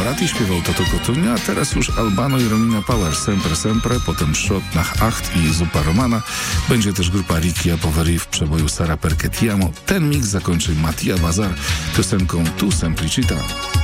Moratti, śpiewał Toto Cotugno, a teraz już Albano i Romina Power, Sempre Sempre, potem Schott nach Acht i Zupa Romana. Będzie też grupa Ricky Poveri w przeboju Sara Perché Ti Amo. Ten mix zakończy Mattia Bazar piosenką Tu Semplicità.